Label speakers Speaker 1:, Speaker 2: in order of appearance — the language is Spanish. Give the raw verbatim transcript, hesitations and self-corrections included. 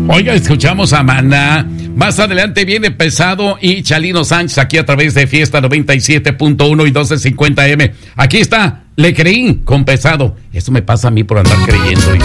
Speaker 1: Oiga, escuchamos a Maná. Más adelante viene Pesado y Chalino Sánchez aquí a través de Fiesta noventa y siete punto uno y doce cincuenta eme. Aquí está, Le Creí con Pesado. Eso me pasa a mí por andar creyendo.